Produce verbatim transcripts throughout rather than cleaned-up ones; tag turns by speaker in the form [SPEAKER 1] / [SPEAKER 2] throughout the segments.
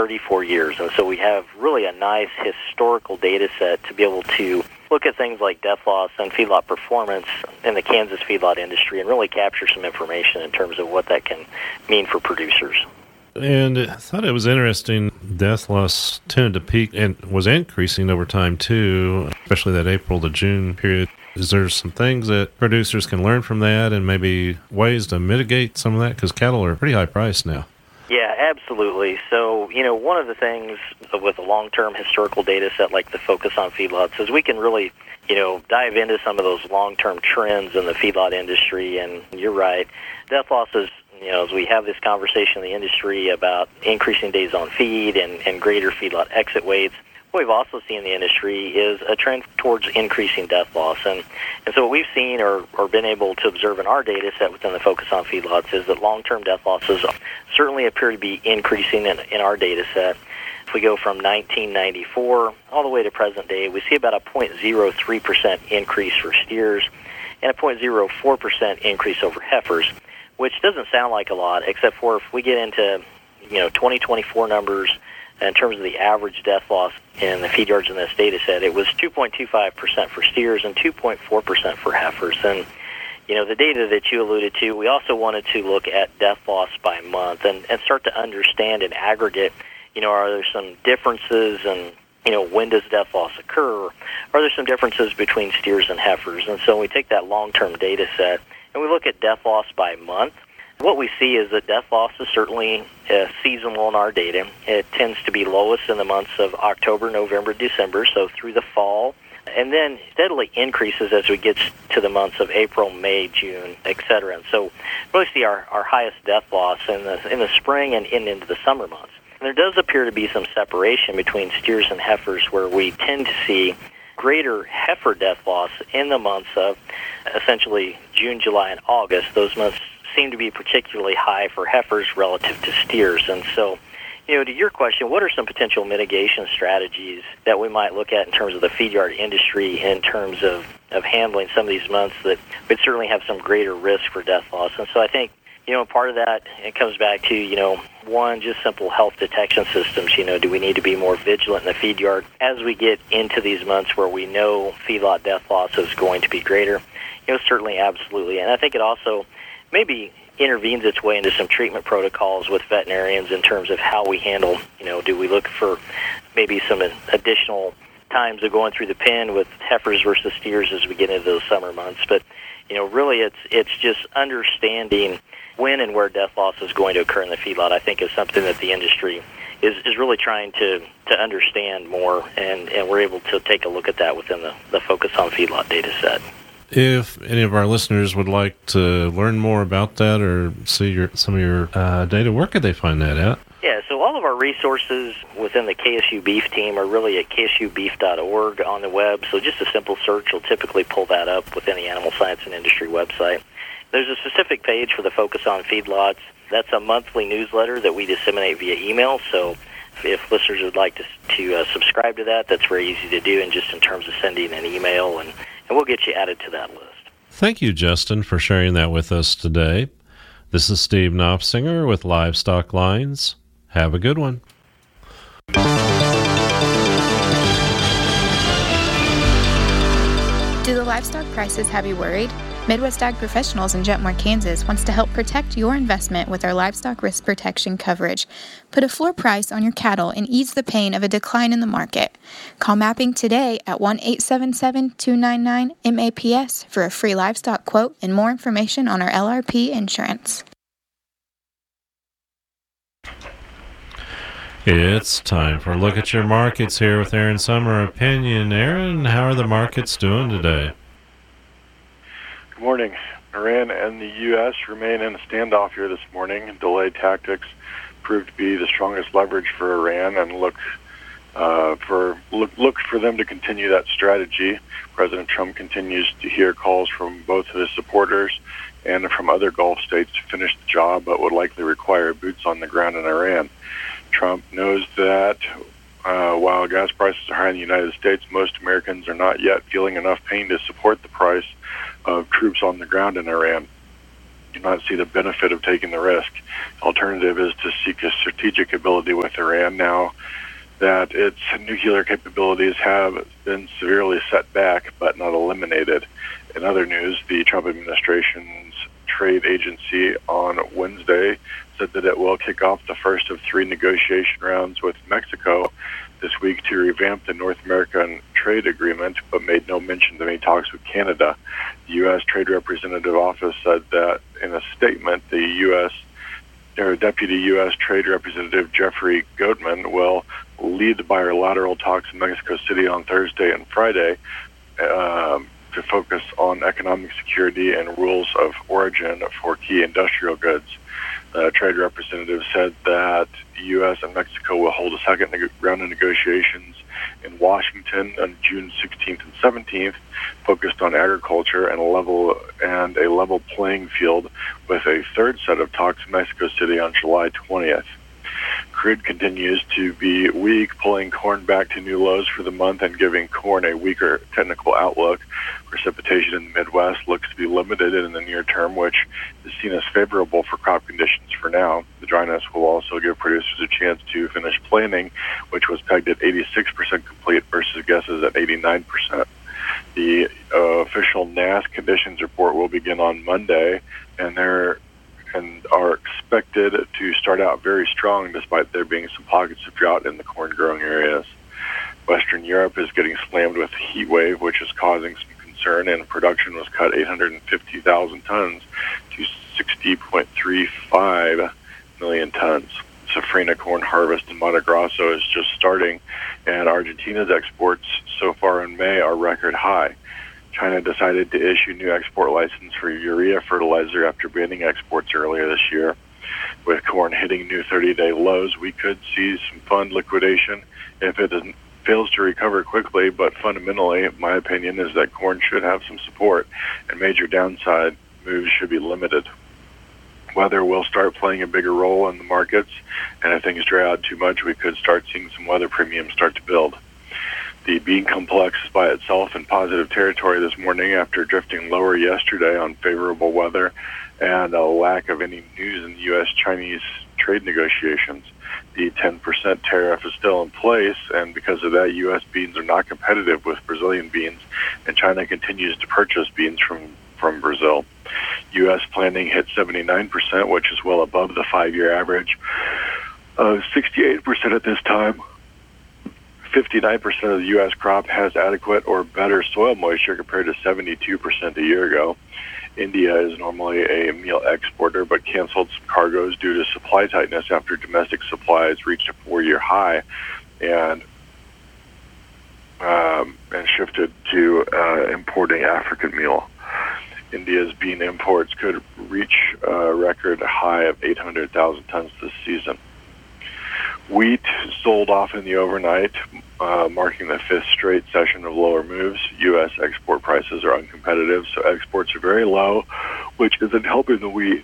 [SPEAKER 1] thirty-four years. And so we have really a nice historical data set to be able to look at things like death loss and feedlot performance in the Kansas feedlot industry and really capture some information in terms of what that can mean for producers.
[SPEAKER 2] And I thought it was interesting, death loss tended to peak and was increasing over time too, especially that April to June period. Is there some things that producers can learn from that and maybe ways to mitigate some of that? Because cattle are pretty high priced now.
[SPEAKER 1] Yeah, absolutely. So, you know, one of the things with a long-term historical data set like the Focus on Feedlots is we can really, you know, dive into some of those long-term trends in the feedlot industry. And you're right, death losses, you know, as we have this conversation in the industry about increasing days on feed and, and greater feedlot exit weights, what we've also seen in the industry is a trend towards increasing death loss. And, and so what we've seen or, or been able to observe in our data set within the Focus on Feedlots is that long-term death losses certainly appear to be increasing in, in our data set. If we go from nineteen ninety-four all the way to present day, we see about a zero point zero three percent increase for steers and a zero point zero four percent increase over heifers, which doesn't sound like a lot, except for if we get into, you know, twenty twenty-four numbers in terms of the average death loss in the feed yards in this data set, it was two point two five percent for steers and two point four percent for heifers. And, you know, the data that you alluded to, we also wanted to look at death loss by month and, and start to understand in aggregate, you know, are there some differences and, you know, when does death loss occur? Are there some differences between steers and heifers? And so we take that long-term data set and we look at death loss by month. What we see is that death loss is certainly uh, seasonal in our data. It tends to be lowest in the months of October, November, December, so through the fall, and then steadily increases as we get to the months of April, May, June, et cetera. And so we really see our, our highest death loss in the, in the spring and in, into the summer months. And there does appear to be some separation between steers and heifers where we tend to see greater heifer death loss in the months of essentially June, July, and August. Those months seem to be particularly high for heifers relative to steers. And so, you know, to your question, what are some potential mitigation strategies that we might look at in terms of the feed yard industry in terms of, of handling some of these months that would certainly have some greater risk for death loss? And so I think, you know, part of that, it comes back to, you know, one, just simple health detection systems. You know, do we need to be more vigilant in the feed yard as we get into these months where we know feedlot death loss is going to be greater? You know, certainly, absolutely. And I think it also maybe intervenes its way into some treatment protocols with veterinarians in terms of how we handle, you know, do we look for maybe some additional times of going through the pen with heifers versus steers as we get into those summer months. But, you know, really it's it's just understanding when and where death loss is going to occur in the feedlot, I think is something that the industry is, is really trying to, to understand more, and, and we're able to take a look at that within the, the Focus on Feedlot data set.
[SPEAKER 2] If any of our listeners would like to learn more about that or see your some of your uh, data, where could they find that at?
[SPEAKER 1] Yeah, so all of our resources within the K S U Beef team are really at k s u beef dot org on the web. So just a simple search will typically pull that up within the Animal Science and Industry website. There's a specific page for the Focus on Feedlots. That's a monthly newsletter that we disseminate via email. So if listeners would like to, to uh, subscribe to that, that's very easy to do, and just in terms of sending an email, and, and we'll get you added to that list.
[SPEAKER 2] Thank you, Justin, for sharing that with us today. This is Steve Knopfsinger with Livestock Lines. Have a good one.
[SPEAKER 3] Do the livestock prices have you worried? Midwest Ag Professionals in Jetmore, Kansas wants to help protect your investment with our livestock risk protection coverage. Put a floor price on your cattle and ease the pain of a decline in the market. Call Mapping today at one eight seven seven, two nine nine, M A P S for a free livestock quote and more information on our L R P insurance.
[SPEAKER 2] It's time for a look at your markets here with Aaron Summer Opinion. Aaron, how are the markets doing today?
[SPEAKER 4] Good morning. Iran and the U S remain in a standoff here this morning. Delayed tactics proved to be the strongest leverage for Iran, and look uh, for look, look for them to continue that strategy. President Trump continues to hear calls from both of his supporters and from other Gulf states to finish the job, but would likely require boots on the ground in Iran. Trump knows that uh, while gas prices are high in the United States, most Americans are not yet feeling enough pain to support the price of troops on the ground in Iran. do not see the benefit of taking the risk. Alternative is to seek a strategic ability with Iran now that its nuclear capabilities have been severely set back but not eliminated. In other news, the Trump administration's trade agency on Wednesday said that it will kick off the first of three negotiation rounds with Mexico this week to revamp the North American trade agreement, but made no mention of any talks with Canada. The U S Trade Representative Office said that in a statement, the U S or Deputy U S Trade Representative Jeffrey Goatman will lead the bilateral talks in Mexico City on Thursday and Friday um, to focus on economic security and rules of origin for key industrial goods. The trade representative said that the U S and Mexico will hold a second neg- round of negotiations in Washington on June sixteenth and seventeenth, focused on agriculture and a level and a level playing field, with a third set of talks in Mexico City on July twentieth. Crude continues to be weak, pulling corn back to new lows for the month and giving corn a weaker technical outlook. Precipitation in the Midwest looks to be limited in the near term, which is seen as favorable for crop conditions for now. The dryness will also give producers a chance to finish planting, which was pegged at eighty-six percent complete versus guesses at eighty-nine percent. The uh, official N A S conditions report will begin on Monday, and they're and are expected to start out very strong despite there being some pockets of drought in the corn-growing areas. Western Europe is getting slammed with a heat wave, which is causing some concern, and production was cut eight hundred fifty thousand tons to sixty point three five million tons. Safrinha corn harvest in Mato Grosso is just starting, and Argentina's exports so far in May are record high. China decided to issue new export license for urea fertilizer after banning exports earlier this year. With corn hitting new thirty-day lows, we could see some fund liquidation if it doesn't, fails to recover quickly, but fundamentally, my opinion is that corn should have some support, and major downside moves should be limited. Weather will start playing a bigger role in the markets, and if things dry out too much, we could start seeing some weather premiums start to build. The bean complex is by itself in positive territory this morning after drifting lower yesterday on favorable weather and a lack of any news in the U S Chinese trade negotiations. The ten percent tariff is still in place, and because of that, U S beans are not competitive with Brazilian beans, and China continues to purchase beans from, from Brazil. U S planting hit seventy-nine percent, which is well above the five-year average of sixty-eight percent at this time. fifty-nine percent of the U S crop has adequate or better soil moisture compared to seventy-two percent a year ago. India is normally a meal exporter, but canceled some cargoes due to supply tightness after domestic supplies reached a four-year high and um, and shifted to uh, importing African meal. India's bean imports could reach a record high of eight hundred thousand tons this season. Wheat sold off in the overnight, uh, marking the fifth straight session of lower moves. U S export prices are uncompetitive, so exports are very low, which isn't helping the wheat.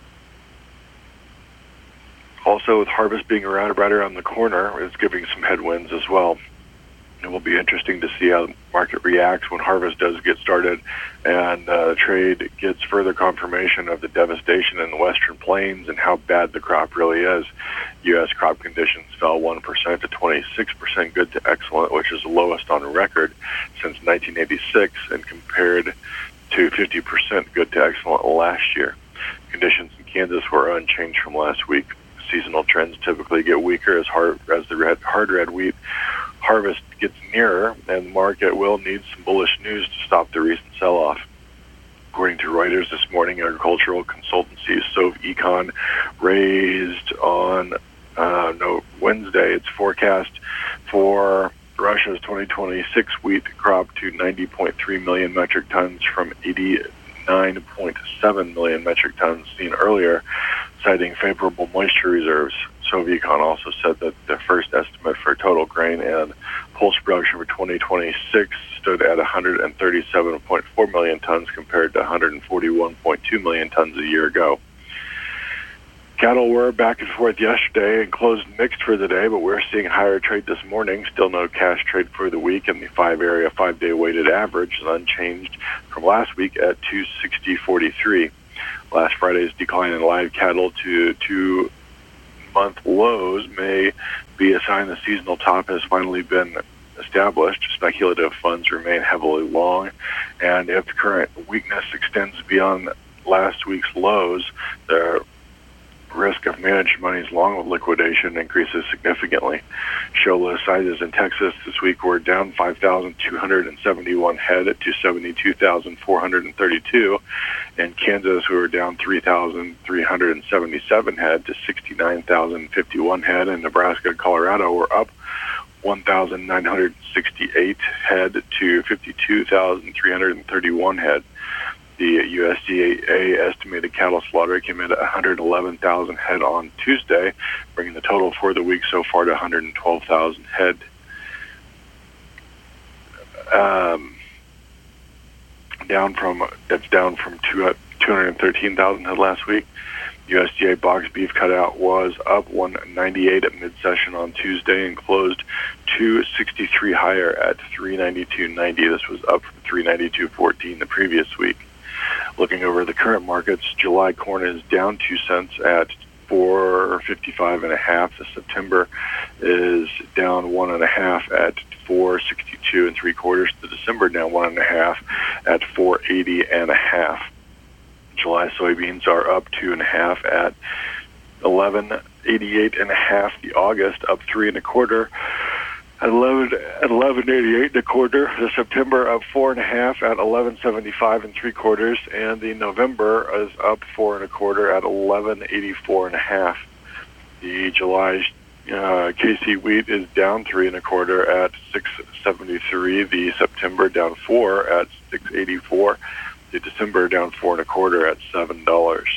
[SPEAKER 4] Also, with harvest being around right around the corner, it's giving some headwinds as well. It will be interesting to see how the market reacts when harvest does get started and uh, trade gets further confirmation of the devastation in the Western Plains and how bad the crop really is. U S crop conditions fell one percent to twenty-six percent good to excellent, which is the lowest on record since nineteen eighty-six, and compared to fifty percent good to excellent last year. Conditions in Kansas were unchanged from last week. Seasonal trends typically get weaker as hard as the red, hard red wheat harvest gets nearer, and the market will need some bullish news to stop the recent sell-off. According to Reuters this morning, agricultural consultancy Sovecon raised on uh, no Wednesday its forecast for Russia's twenty twenty-six wheat crop to ninety point three million metric tons from eighty-nine point seven million metric tons seen earlier, citing favorable moisture reserves. Sovecon also said that the first estimate for total grain and pulse production for twenty twenty-six stood at one hundred thirty-seven point four million tons compared to one hundred forty-one point two million tons a year ago. Cattle were back and forth yesterday and closed mixed for the day, but we're seeing higher trade this morning. Still no cash trade for the week, and the five-area, five-day weighted average is unchanged from last week at two sixty forty-three. Last Friday's decline in live cattle to two-month lows may be a sign the seasonal top has finally been established. Speculative funds remain heavily long, and if the current weakness extends beyond last week's lows, the risk of managed money's long liquidation increases significantly. Show list sizes in Texas this week were down five thousand two hundred seventy-one head to seventy-two thousand four hundred thirty-two. In Kansas, we were down three thousand three hundred seventy-seven head to sixty-nine thousand fifty-one head. In Nebraska and Colorado, were up one thousand nine hundred sixty-eight head to fifty-two thousand three hundred thirty-one head. The U S D A estimated cattle slaughter came in at one hundred eleven thousand head on Tuesday, bringing the total for the week so far to one hundred twelve thousand head. Um, down from that's down from two hundred thirteen thousand head last week. U S D A box beef cutout was up one ninety-eight at mid-session on Tuesday and closed two sixty-three higher at three ninety-two ninety. This was up from three ninety-two fourteen the previous week. Looking over the current markets, July corn is down two cents at four fifty-five and a half. The September is down one and a half at four sixty-two and three quarters. The December down one and a half at four eighty and a half. July soybeans are up two and a half at eleven eighty-eight and a half. The August up three and a quarter at eleven at eleven eighty-eight and a quarter. The September up four and a half at eleven seventy-five and three quarters, and the November is up four and a quarter at eleven eighty-four and a half. The July uh, K C wheat is down three and a quarter at six seventy-three. The September down four at six eighty-four. The December down four and a quarter at seven dollars.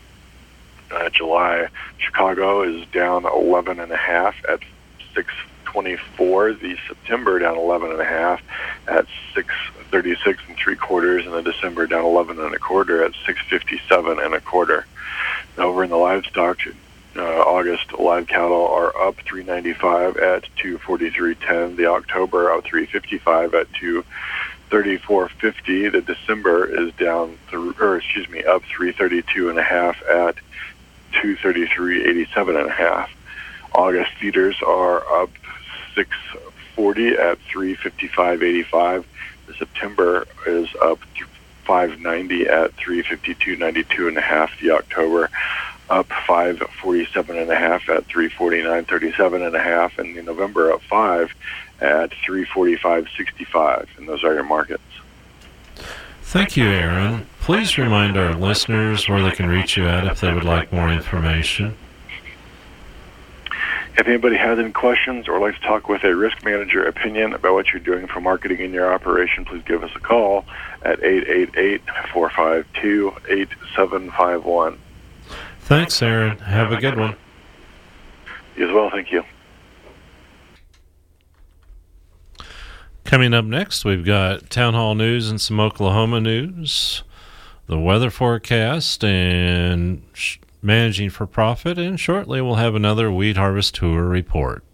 [SPEAKER 4] Uh, July Chicago is down eleven and a half at six twenty-four. The September down eleven and a half at six thirty-six and three quarters, and the December down eleven and a quarter at six fifty-seven and a quarter. Over in the livestock, uh, August live cattle are up three ninety-five at two forty-three ten. The October up three fifty-five at two thirty-four fifty. The December is down, th- or excuse me, up three thirty-two and a half at two thirty-three eighty-seven and a half. August feeders are up six forty at three fifty-five eighty-five. The September is up five ninety at three fifty-two ninety-two and a half. The October up five forty-seven and a half at three forty-nine thirty-seven and a half, and the November up five at three forty-five sixty-five. And those are your markets.
[SPEAKER 2] Thank you, Aaron. Please remind our listeners where they can reach you at if they would like more information.
[SPEAKER 4] If anybody has any questions or likes to talk with a risk manager opinion about what you're doing for marketing in your operation, please give us a call at eight eight eight, four five two, eight seven five one.
[SPEAKER 2] Thanks, Aaron. Have a good one.
[SPEAKER 4] You as well. Thank you.
[SPEAKER 2] Coming up next, we've got Town Hall News and some Oklahoma news, the weather forecast, and sh- managing for profit, and shortly we'll have another Wheat Harvest Tour report.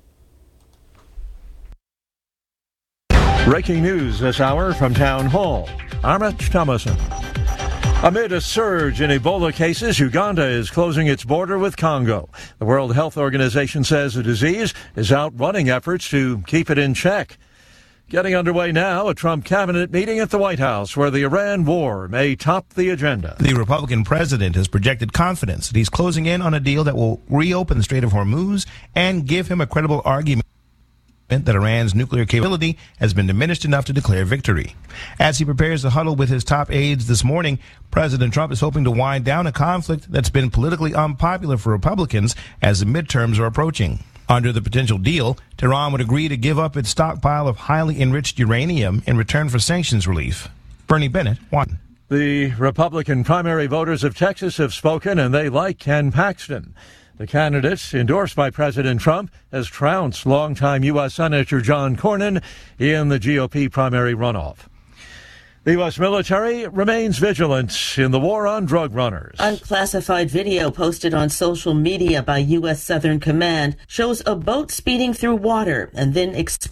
[SPEAKER 5] Breaking news this hour from Town Hall. I'm Rich Thomason. Amid a surge in Ebola cases, Uganda is closing its border with Congo. The World Health Organization says the disease is outrunning efforts to keep it in check. Getting underway now, a Trump cabinet meeting at the White House where the Iran war may top the agenda.
[SPEAKER 6] The Republican president has projected confidence that he's closing in on a deal that will reopen the Strait of Hormuz and give him a credible argument that Iran's nuclear capability has been diminished enough to declare victory. As he prepares to huddle with his top aides this morning, President Trump is hoping to wind down a conflict that's been politically unpopular for Republicans as the midterms are approaching. Under the potential deal, Tehran would agree to give up its stockpile of highly enriched uranium in return for sanctions relief. Bernie Bennett, Washington.
[SPEAKER 5] The Republican primary voters of Texas have spoken, and they like Ken Paxton. The candidate, endorsed by President Trump, has trounced longtime U S Senator John Cornyn in the G O P primary runoff. The U S military remains vigilant in the war on drug runners.
[SPEAKER 7] Unclassified video posted on social media by U S Southern Command shows a boat speeding through water and then exploding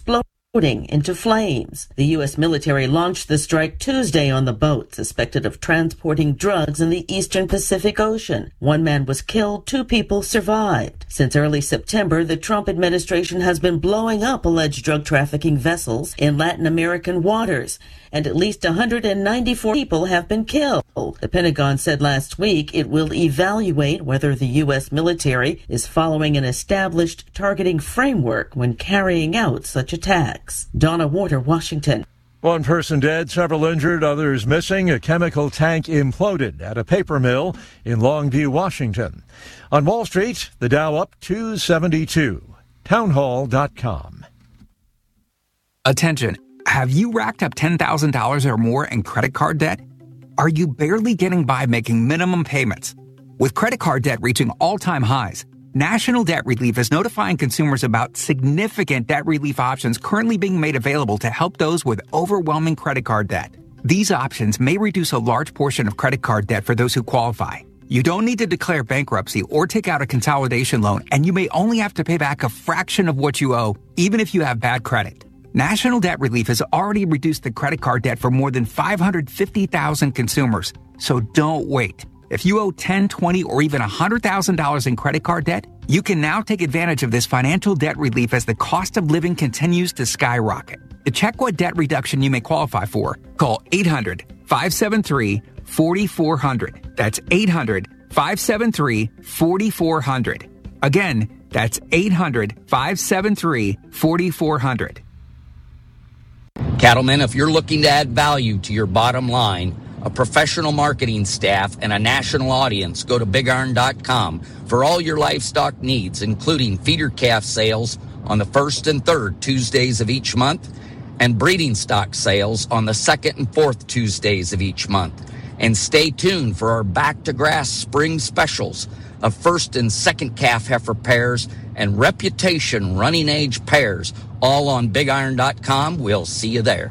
[SPEAKER 7] into flames. The U S military launched the strike Tuesday on the boat suspected of transporting drugs in the eastern Pacific Ocean. One man was killed, two people survived. Since early September, the Trump administration has been blowing up alleged drug trafficking vessels in Latin American waters, and at least one hundred ninety-four people have been killed. The Pentagon said last week it will evaluate whether the U S military is following an established targeting framework when carrying out such attacks. Donna Warder, Washington.
[SPEAKER 5] One person dead, several injured, others missing. A chemical tank imploded at a paper mill in Longview, Washington. On Wall Street, the Dow up two seventy-two. townhall dot com.
[SPEAKER 8] Attention. Have you racked up ten thousand dollars or more in credit card debt? Are you barely getting by making minimum payments? With credit card debt reaching all-time highs, National Debt Relief is notifying consumers about significant debt relief options currently being made available to help those with overwhelming credit card debt. These options may reduce a large portion of credit card debt for those who qualify. You don't need to declare bankruptcy or take out a consolidation loan, and you may only have to pay back a fraction of what you owe, even if you have bad credit. National Debt Relief has already reduced the credit card debt for more than five hundred fifty thousand consumers, so don't wait. If you owe ten thousand dollars, twenty thousand dollars, or even one hundred thousand dollars in credit card debt, you can now take advantage of this financial debt relief as the cost of living continues to skyrocket. To check what debt reduction you may qualify for, call eight hundred, five seven three, four four zero zero. That's eight hundred, five seven three, four four zero zero. Again, that's eight hundred, five seven three, four four zero zero.
[SPEAKER 9] Cattlemen, if you're looking to add value to your bottom line, a professional marketing staff, and a national audience, go to big iron dot com for all your livestock needs, including feeder calf sales on the first and third Tuesdays of each month, and breeding stock sales on the second and fourth Tuesdays of each month. And stay tuned for our back to grass spring specials of first and second calf heifer pairs and reputation running age pairs, all on big iron dot com. We'll see you there.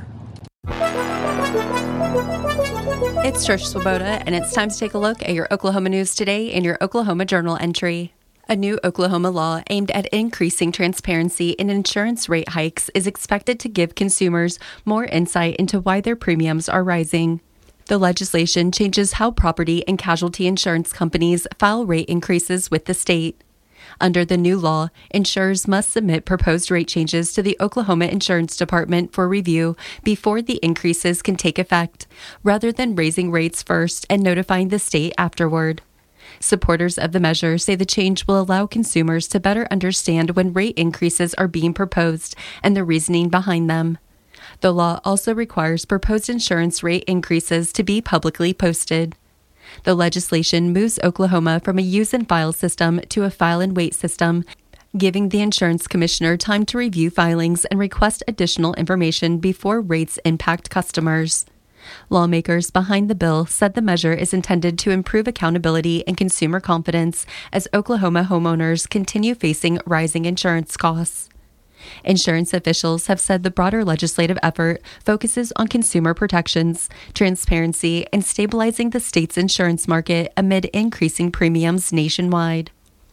[SPEAKER 10] It's Trish Swoboda, and it's time to take a look at your Oklahoma news today in your Oklahoma Journal entry. A new Oklahoma law aimed at increasing transparency in insurance rate hikes is expected to give consumers more insight into why their premiums are rising. The legislation changes how property and casualty insurance companies file rate increases with the state. Under the new law, insurers must submit proposed rate changes to the Oklahoma Insurance Department for review before the increases can take effect, rather than raising rates first and notifying the state afterward. Supporters of the measure say the change will allow consumers to better understand when rate increases are being proposed and the reasoning behind them. The law also requires proposed insurance rate increases to be publicly posted. The legislation moves Oklahoma from a use and file system to a file and wait system, giving the insurance commissioner time to review filings and request additional information before rates impact customers. Lawmakers behind the bill said the measure is intended to improve accountability and consumer confidence as Oklahoma homeowners continue facing rising insurance costs. Insurance officials have said the broader legislative effort focuses on consumer protections, transparency, and stabilizing the state's insurance market amid increasing premiums nationwide.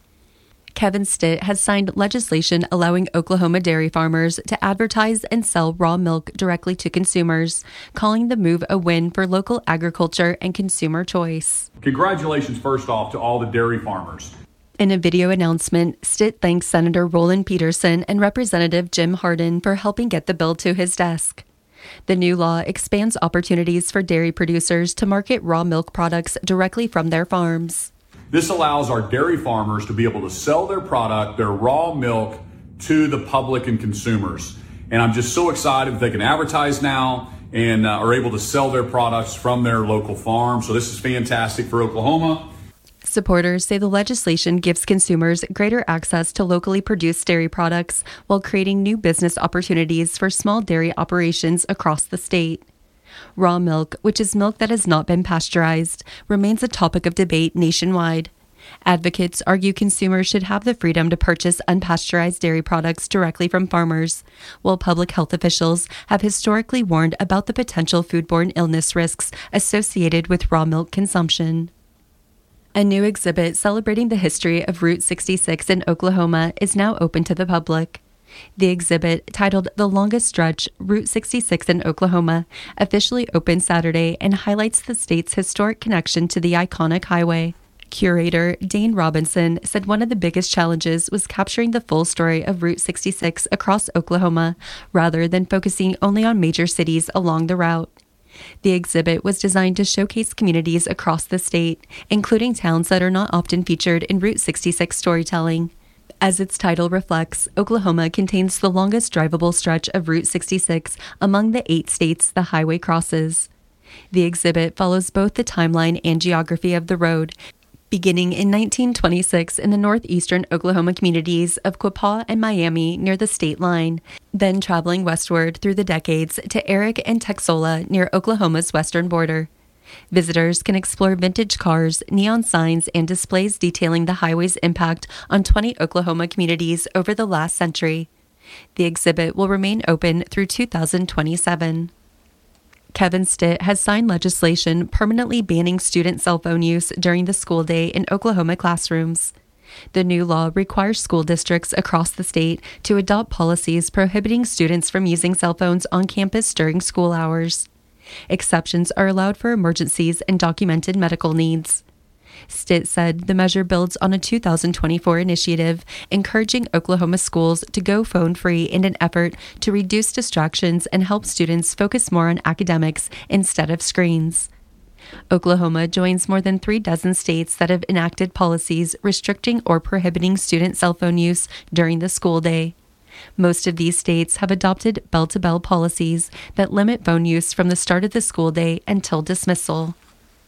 [SPEAKER 10] Kevin Stitt has signed legislation allowing Oklahoma dairy farmers to advertise and sell raw milk directly to consumers, calling the move a win for local agriculture and consumer choice.
[SPEAKER 11] Congratulations, first off, to all the dairy farmers.
[SPEAKER 10] In a video announcement, Stitt thanks Senator Roland Peterson and Representative Jim Hardin for helping get the bill to his desk. The new law expands opportunities for dairy producers to market raw milk products directly from their farms.
[SPEAKER 11] This allows our dairy farmers to be able to sell their product, their raw milk, to the public and consumers. And I'm just so excited that they can advertise now and uh, are able to sell their products from their local farm. So this is fantastic for Oklahoma.
[SPEAKER 10] Supporters say the legislation gives consumers greater access to locally produced dairy products while creating new business opportunities for small dairy operations across the state. Raw milk, which is milk that has not been pasteurized, remains a topic of debate nationwide. Advocates argue consumers should have the freedom to purchase unpasteurized dairy products directly from farmers, while public health officials have historically warned about the potential foodborne illness risks associated with raw milk consumption. A new exhibit celebrating the history of Route sixty-six in Oklahoma is now open to the public. The exhibit, titled The Longest Stretch, Route sixty-six in Oklahoma, officially opened Saturday and highlights the state's historic connection to the iconic highway. Curator Dane Robinson said one of the biggest challenges was capturing the full story of Route sixty-six across Oklahoma, rather than focusing only on major cities along the route. The exhibit was designed to showcase communities across the state, including towns that are not often featured in Route sixty-six storytelling. As its title reflects, Oklahoma contains the longest drivable stretch of Route sixty-six among the eight states the highway crosses. The exhibit follows both the timeline and geography of the road, beginning in nineteen twenty-six in the northeastern Oklahoma communities of Quapaw and Miami near the state line, then traveling westward through the decades to Eric and Texola near Oklahoma's western border. Visitors can explore vintage cars, neon signs, and displays detailing the highway's impact on twenty Oklahoma communities over the last century. The exhibit will remain open through two thousand twenty-seven. Kevin Stitt has signed legislation permanently banning student cell phone use during the school day in Oklahoma classrooms. The new law requires school districts across the state to adopt policies prohibiting students from using cell phones on campus during school hours. Exceptions are allowed for emergencies and documented medical needs. Stitt said the measure builds on a two thousand twenty-four initiative encouraging Oklahoma schools to go phone-free in an effort to reduce distractions and help students focus more on academics instead of screens. Oklahoma joins more than three dozen states that have enacted policies restricting or prohibiting student cell phone use during the school day. Most of these states have adopted bell-to-bell policies that limit phone use from the start of the school day until dismissal.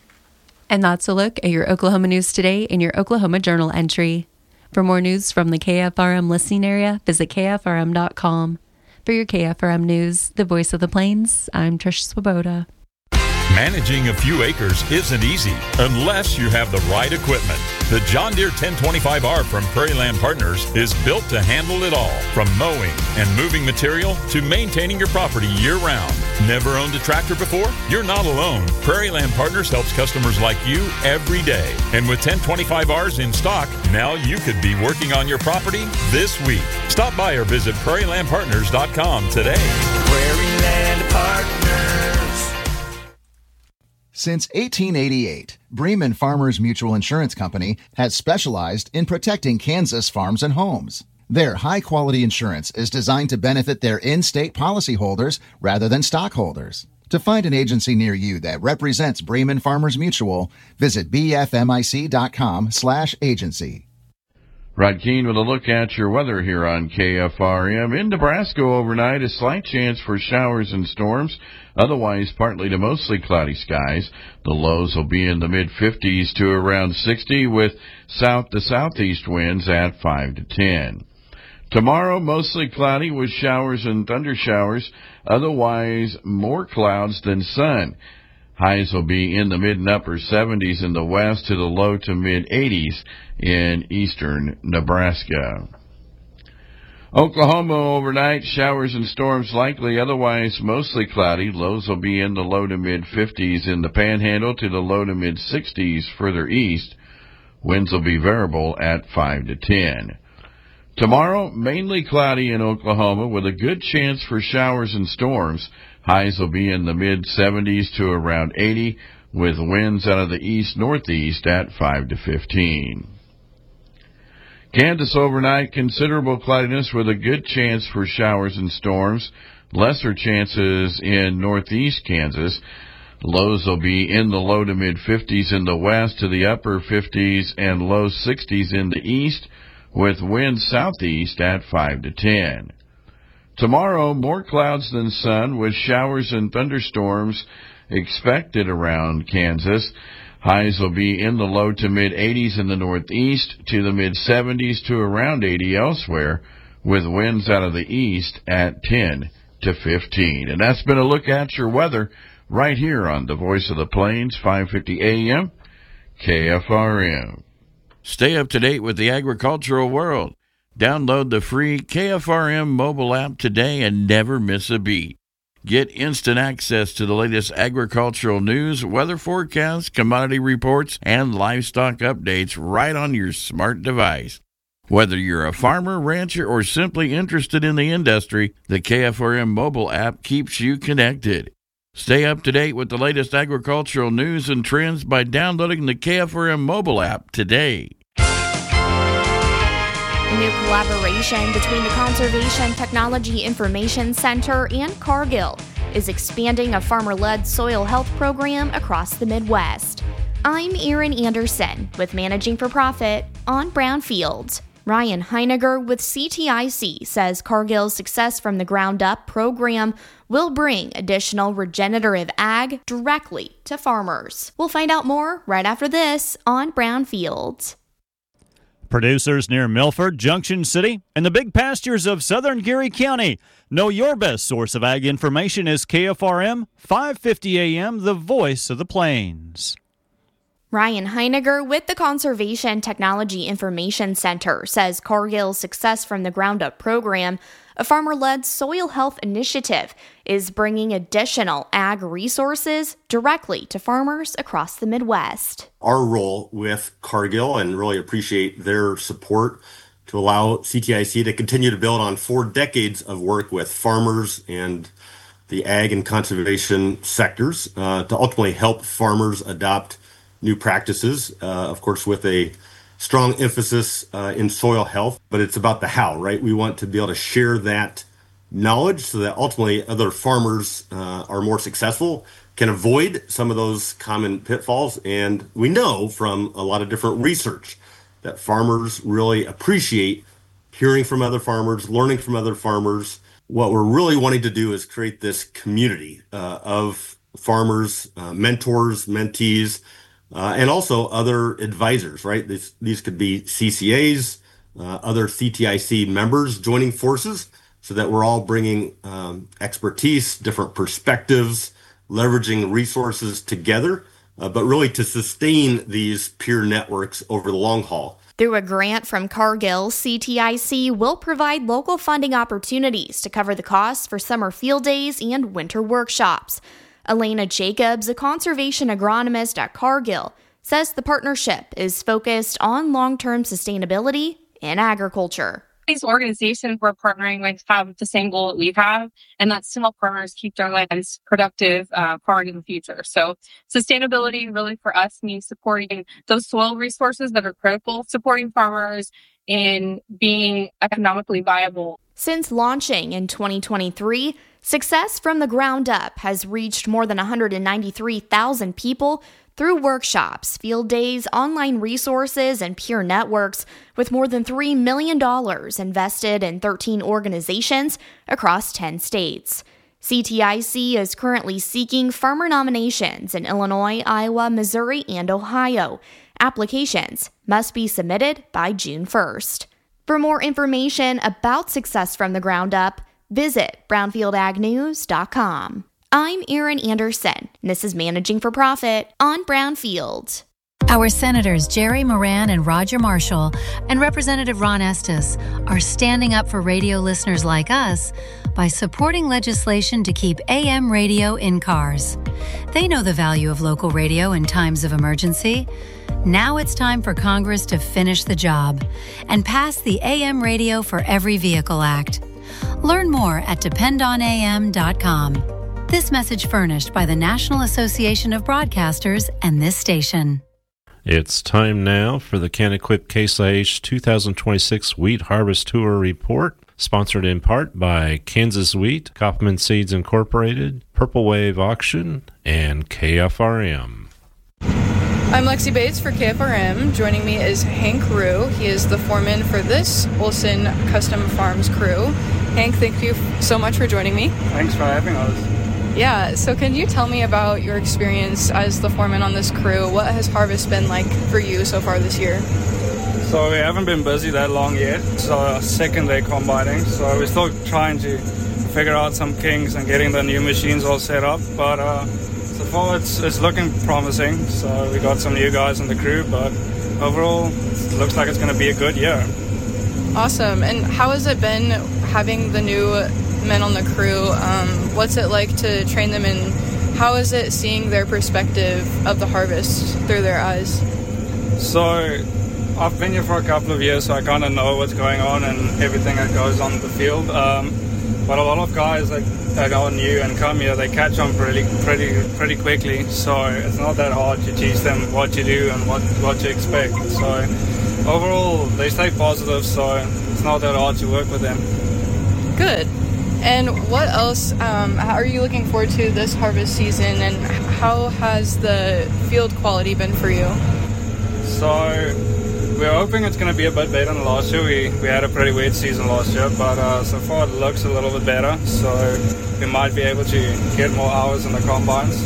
[SPEAKER 10] And that's a look at your Oklahoma news today in your Oklahoma Journal entry. For more news from the K F R M listening area, visit K F R M dot com. For your K F R M News, the voice of the Plains, I'm Trish Swoboda.
[SPEAKER 12] Managing a few acres isn't easy unless you have the right equipment. The John Deere ten twenty-five R from Prairie Land Partners is built to handle it all, from mowing and moving material to maintaining your property year-round. Never owned a tractor before? You're not alone. Prairie Land Partners helps customers like you every day. And with ten twenty-five Rs in stock, now you could be working on your property this week. Stop by or visit prairie land partners dot com today.
[SPEAKER 13] Prairie Land Partners.
[SPEAKER 14] Since eighteen eighty-eight, Bremen Farmers Mutual Insurance Company has specialized in protecting Kansas farms and homes. Their high-quality insurance is designed to benefit their in-state policyholders rather than stockholders. To find an agency near you that represents Bremen Farmers Mutual, visit b f m i c dot com slash agency.
[SPEAKER 15] Rod Keene with a look at your weather here on K F R M. In Nebraska overnight, a slight chance for showers and storms. Otherwise, partly to mostly cloudy skies. The lows will be in the mid-fifties to around sixty, with south to southeast winds at five to ten. Tomorrow, mostly cloudy with showers and thunder showers. Otherwise, more clouds than sun. Highs will be in the mid and upper seventies in the west to the low to mid eighties in eastern Nebraska. Oklahoma overnight, showers and storms likely, otherwise mostly cloudy. Lows will be in the low to mid fifties in the Panhandle to the low to mid sixties further east. Winds will be variable at five to ten. Tomorrow, mainly cloudy in Oklahoma with a good chance for showers and storms. Highs will be in the mid-seventies to around eighty, with winds out of the east-northeast at five to fifteen. Kansas overnight, considerable cloudiness with a good chance for showers and storms. Lesser chances in northeast Kansas. Lows will be in the low to mid-fifties in the west to the upper fifties and low sixties in the east, with winds southeast at five to ten. Tomorrow, more clouds than sun, with showers and thunderstorms expected around Kansas. Highs will be in the low to mid-eighties in the northeast to the mid-seventies to around eighty elsewhere, with winds out of the east at ten to fifteen. And that's been a look at your weather right here on the Voice of the Plains, five fifty A M, K F R M. Stay up to date with the agricultural world. Download the free K F R M mobile app today and never miss a beat. Get instant access to the latest agricultural news, weather forecasts, commodity reports, and livestock updates right on your smart device. Whether you're a farmer, rancher, or simply interested in the industry, the K F R M mobile app keeps you connected. Stay up to date with the latest agricultural news and trends by downloading the K F R M mobile app today.
[SPEAKER 16] A new collaboration between the Conservation Technology Information Center and Cargill is expanding a farmer-led soil health program across the Midwest. I'm Erin Anderson with Managing for Profit on Brownfield. Ryan Heiniger with C T I C says Cargill's Success from the Ground Up program will bring additional regenerative ag directly to farmers. We'll find out more right after this on Brownfield.
[SPEAKER 17] Producers near Milford, Junction City, and the big pastures of southern Geary County know your best source of ag information is K F R M, five fifty A M, the voice of the plains.
[SPEAKER 16] Ryan Heiniger with the Conservation Technology Information Center says Cargill's Success from the Ground Up program, a farmer-led soil health initiative, is bringing additional ag resources directly to farmers across the Midwest.
[SPEAKER 18] Our role with Cargill, and really appreciate their support to allow C T I C to continue to build on four decades of work with farmers and the ag and conservation sectors uh, to ultimately help farmers adopt new practices, uh, of course, with a strong emphasis uh, in soil health, but it's about the how, right? We want to be able to share that knowledge so that ultimately other farmers uh, are more successful, can avoid some of those common pitfalls. And we know from a lot of different research that farmers really appreciate hearing from other farmers, learning from other farmers. What we're really wanting to do is create this community uh, of farmers, uh, mentors, mentees, Uh, and also other advisors, right? These, these could be C C As, uh, other C T I C members joining forces so that we're all bringing um, expertise, different perspectives, leveraging resources together, uh, but really to sustain these peer networks over the long haul.
[SPEAKER 16] Through a grant from Cargill, C T I C will provide local funding opportunities to cover the costs for summer field days and winter workshops. Elena Jacobs, a conservation agronomist at Cargill, says the partnership is focused on long-term sustainability in agriculture.
[SPEAKER 19] These organizations we're partnering with have the same goal that we have, and that's to help farmers keep their lands productive uh, far into the future. So sustainability really for us means supporting those soil resources that are critical, supporting farmers in being economically viable.
[SPEAKER 16] Since launching in twenty twenty-three, Success from the Ground Up has reached more than one hundred ninety-three thousand people through workshops, field days, online resources, and peer networks, with more than three million dollars invested in thirteen organizations across ten states. C T I C is currently seeking farmer nominations in Illinois, Iowa, Missouri, and Ohio. Applications must be submitted by June first. For more information about Success from the Ground Up, visit brownfield ag news dot com. I'm Erin Anderson, and this is Managing for Profit on Brownfield.
[SPEAKER 20] Our Senators Jerry Moran and Roger Marshall and Representative Ron Estes are standing up for radio listeners like us by supporting legislation to keep A M radio in cars. They know the value of local radio in times of emergency. Now it's time for Congress to finish the job and pass the A M Radio for Every Vehicle Act. Learn more at depend on a m dot com. This message furnished by the National Association of Broadcasters and this station.
[SPEAKER 2] It's time now for the Can-Equip Case I H two thousand twenty-six Wheat Harvest Tour Report, sponsored in part by Kansas Wheat, Kaufman Seeds Incorporated, Purple Wave Auction, and K F R M.
[SPEAKER 21] I'm Lexi Bates for K F R M. Joining me is Hank Rue. He is the foreman for this Olson Custom Farms crew. Hank, thank you so much for joining me.
[SPEAKER 22] Thanks for having us.
[SPEAKER 21] Yeah, so can you tell me about your experience as the foreman on this crew? What has harvest been like for you so far this year?
[SPEAKER 22] So we haven't been busy that long yet. It's our second day combining, so we're still trying to figure out some kinks and getting the new machines all set up. But uh, so far it's, it's looking promising. So we got some new guys in the crew, but overall it looks like it's going to be a good year.
[SPEAKER 21] Awesome. And how has it been having the new men on the crew? Um, what's it like to train them, and how is it seeing their perspective of the harvest through their eyes?
[SPEAKER 22] So I've been here for a couple of years, so I kind of know what's going on and everything that goes on the field. Um, but a lot of guys that, that are new and come here, they catch on pretty, pretty, pretty quickly. So it's not that hard to teach them what you do and what what to expect. So overall, they stay positive. So it's not that hard to work with them.
[SPEAKER 21] Good. And what else um, how are you looking forward to this harvest season, and how has the field quality been for you?
[SPEAKER 22] So we're hoping it's going to be a bit better than last year. We we had a pretty weird season last year, but uh, so far it looks a little bit better. So we might be able to get more hours in the combines.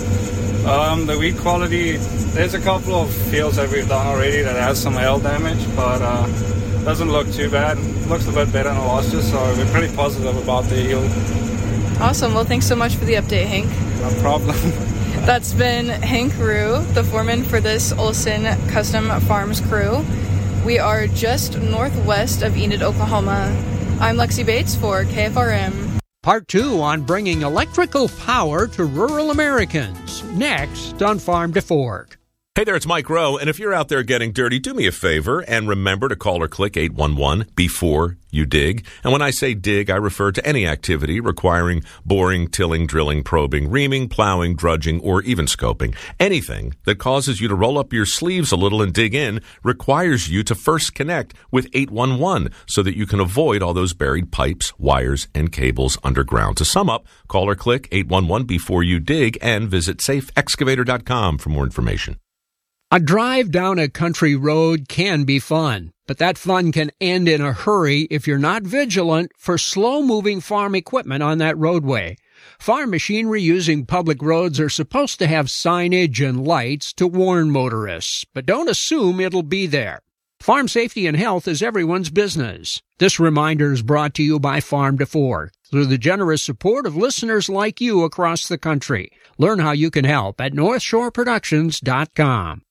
[SPEAKER 22] Um, the wheat quality, there's a couple of fields that we've done already that has some hail damage, but uh, doesn't look too bad. It looks a bit better than last year, so we're pretty positive about the yield.
[SPEAKER 21] Awesome. Well, thanks so much for the update, Hank.
[SPEAKER 22] No problem.
[SPEAKER 21] That's been Hank Rue, the foreman for this Olson Custom Farms crew. We are just northwest of Enid, Oklahoma. I'm Lexi Bates for K F R M.
[SPEAKER 1] Part two on bringing electrical power to rural Americans. Next on Farm to Fork.
[SPEAKER 3] Hey there, it's Mike Rowe, and if you're out there getting dirty, do me a favor and remember to call or click eight one one before you dig. And when I say dig, I refer to any activity requiring boring, tilling, drilling, probing, reaming, plowing, drudging, or even scoping. Anything that causes you to roll up your sleeves a little and dig in requires you to first connect with eight one one so that you can avoid all those buried pipes, wires, and cables underground. To sum up, call or click eight one one before you dig and visit safe excavator dot com for more information.
[SPEAKER 1] A drive down a country road can be fun, but that fun can end in a hurry if you're not vigilant for slow-moving farm equipment on that roadway. Farm machinery using public roads are supposed to have signage and lights to warn motorists, but don't assume it'll be there. Farm safety and health is everyone's business. This reminder is brought to you by Farm to Fork through the generous support of listeners like you across the country. Learn how you can help at north shore productions dot com.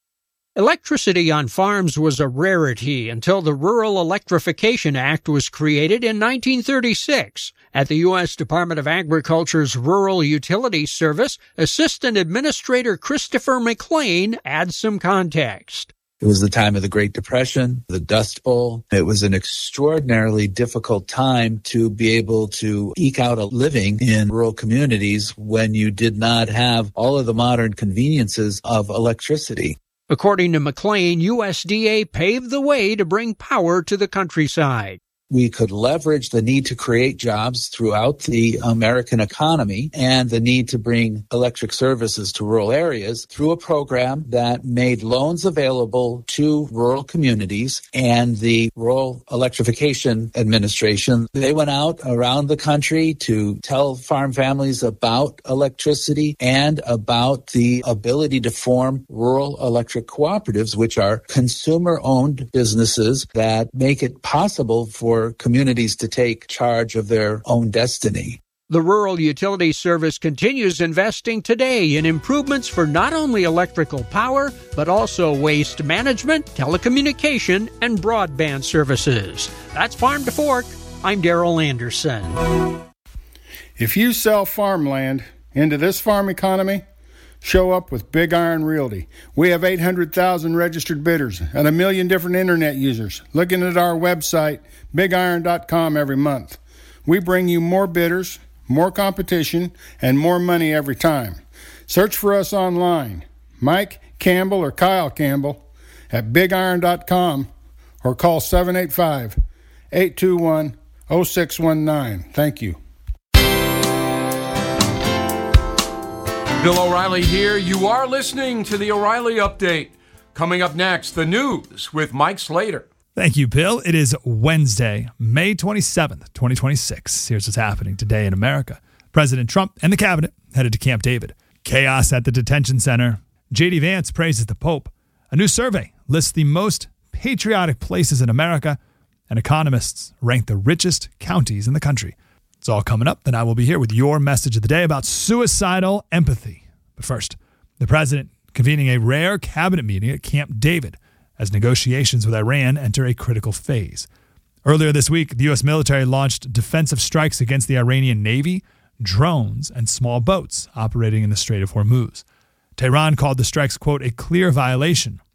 [SPEAKER 1] Electricity on farms was a rarity until the Rural Electrification Act was created in nineteen thirty-six. At the U S Department of Agriculture's Rural Utilities Service, Assistant Administrator Christopher McLean adds some context.
[SPEAKER 23] It was the time of the Great Depression, the Dust Bowl. It was an extraordinarily difficult time to be able to eke out a living in rural communities when you did not have all of the modern conveniences of electricity.
[SPEAKER 1] According to McLean, U S D A paved the way to bring power to the countryside.
[SPEAKER 23] We could leverage the need to create jobs throughout the American economy and the need to bring electric services to rural areas through a program that made loans available to rural communities. And the Rural Electrification Administration, they went out around the country to tell farm families about electricity and about the ability to form rural electric cooperatives, which are consumer-owned businesses that make it possible for For communities to take charge of their own destiny.
[SPEAKER 1] The Rural Utilities Service continues investing today in improvements for not only electrical power, but also waste management, telecommunication, and broadband services. That's Farm to Fork. I'm Darrell Anderson.
[SPEAKER 24] If you sell farmland into this farm economy, show up with Big Iron Realty. We have eight hundred thousand registered bidders and a million different internet users looking at our website, big iron dot com, every month. We bring you more bidders, more competition, and more money every time. Search for us online, Mike Campbell or Kyle Campbell at big iron dot com, or call seven eight five, eight two one, zero six one nine. Thank you.
[SPEAKER 25] Bill O'Reilly here. You are listening to the O'Reilly Update. Coming up next, the news with Mike Slater.
[SPEAKER 26] Thank you, Bill. It is Wednesday, May twenty-seventh, twenty twenty-six. Here's what's happening today in America. President Trump and the cabinet headed to Camp David. Chaos at the detention center. J D Vance praises the Pope. A new survey lists the most patriotic places in America, and economists rank the richest counties in the country. It's all coming up. Then I will be here with your message of the day about suicidal empathy. But first, the president convening a rare cabinet meeting at Camp David as negotiations with Iran enter a critical phase. Earlier this week, the U S military launched defensive strikes against the Iranian Navy, drones, and small boats operating in the Strait of Hormuz. Tehran called the strikes, quote, a clear violation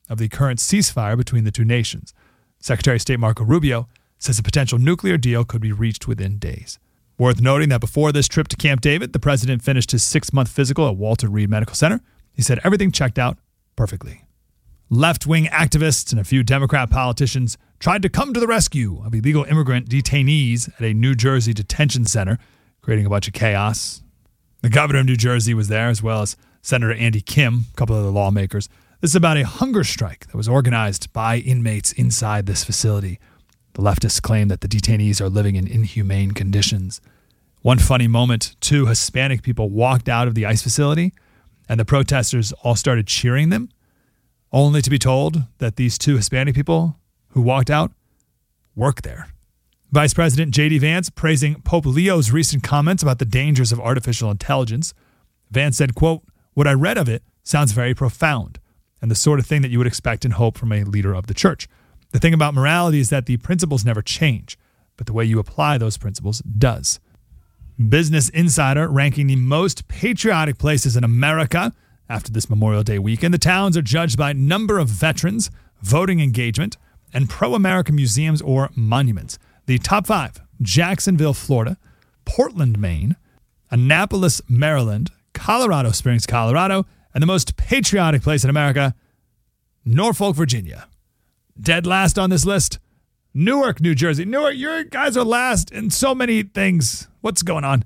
[SPEAKER 26] of the current ceasefire between the two nations. Secretary of State Marco Rubio says a potential nuclear deal could be reached within days. Worth noting that before this trip to Camp David, the president finished his six-month physical at Walter Reed Medical Center. He said everything checked out perfectly. Left-wing activists and a few Democrat politicians tried to come to the rescue of illegal immigrant detainees at a New Jersey detention center, creating a bunch of chaos. The governor of New Jersey was there, as well as Senator Andy Kim, a couple of other lawmakers. This is about a hunger strike that was organized by inmates inside this facility. The leftists claim that the detainees are living in inhumane conditions. One funny moment, two Hispanic people walked out of the ICE facility, and the protesters all started cheering them, only to be told that these two Hispanic people who walked out work there. Vice President J D Vance praising Pope Leo's recent comments about the dangers of artificial intelligence. Vance said, quote, "What I read of it sounds very profound and the sort of thing that you would expect and hope from a leader of the church. The thing about morality is that the principles never change, but the way you apply those principles does." Business Insider ranking the most patriotic places in America after this Memorial Day weekend. The towns are judged by number of veterans, voting engagement, and pro-American museums or monuments. The top five: Jacksonville, Florida; Portland, Maine; Annapolis, Maryland; Colorado Springs, Colorado; and the most patriotic place in America, Norfolk, Virginia. Dead last on this list, Newark, New Jersey. Newark, you guys are last in so many things. What's going on?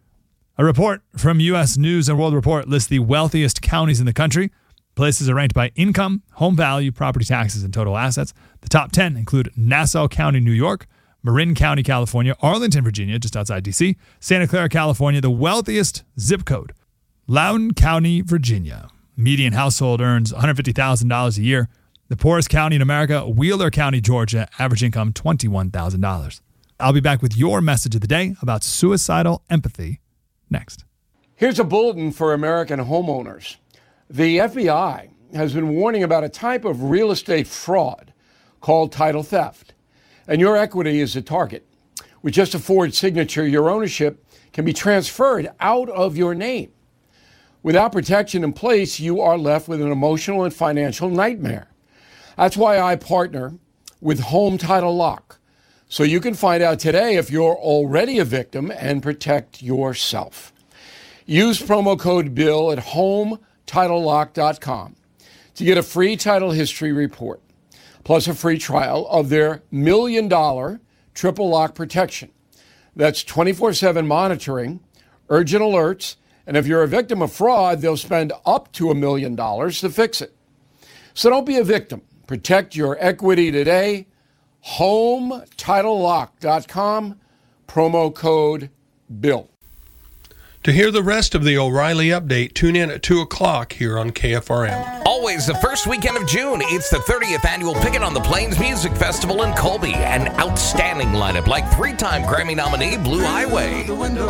[SPEAKER 26] A report from U S News and World Report lists the wealthiest counties in the country. Places are ranked by income, home value, property taxes, and total assets. The top ten include Nassau County, New York; Marin County, California; Arlington, Virginia, just outside D C; Santa Clara, California; the wealthiest zip code, Loudoun County, Virginia. Median household earns one hundred fifty thousand dollars a year. The poorest county in America, Wheeler County, Georgia, average income twenty-one thousand dollars. I'll be back with your message of the day about suicidal empathy next.
[SPEAKER 25] Here's a bulletin for American homeowners. The F B I has been warning about a type of real estate fraud called title theft, and your equity is a target. With just a forged signature, your ownership can be transferred out of your name. Without protection in place, you are left with an emotional and financial nightmare. That's why I partner with Home Title Lock, so you can find out today if you're already a victim and protect yourself. Use promo code BILL at home title lock dot com to get a free title history report, plus a free trial of their million dollar triple lock protection. That's twenty-four seven monitoring, urgent alerts, and if you're a victim of fraud, they'll spend up to a million dollars to fix it. So don't be a victim. Protect your equity today. home title lock dot com, promo code BILL.
[SPEAKER 4] To hear the rest of the O'Reilly Update, tune in at two o'clock here on K F R M.
[SPEAKER 5] Always the first weekend of June, it's the thirtieth Annual Pickin' on the Plains Music Festival in Colby. An outstanding lineup like three-time Grammy nominee Blue Highway.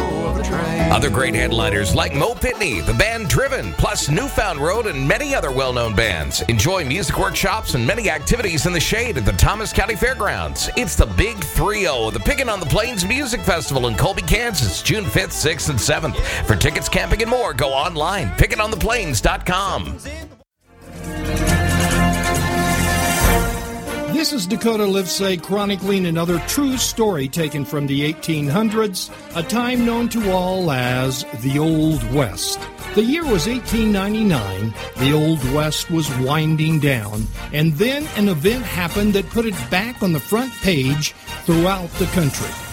[SPEAKER 5] Other great headliners like Mo Pitney, the band Driven, plus Newfound Road and many other well-known bands. Enjoy music workshops and many activities in the shade at the Thomas County Fairgrounds. It's the Big three oh, the Pickin' on the Plains Music Festival in Colby, Kansas, June fifth, sixth, and seventh. For tickets, camping, and more, go online, pickin on the plains dot com.
[SPEAKER 6] This is Dakota Livesay chronicling another true story taken from the eighteen hundreds, a time known to all as the Old West. The year was eighteen ninety-nine, the Old West was winding down, and then an event happened that put it back on the front page throughout the country.